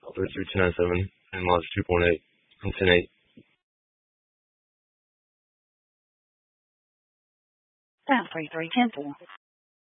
through 10.7 and lost 2.8 from 10.8. Sound 3310.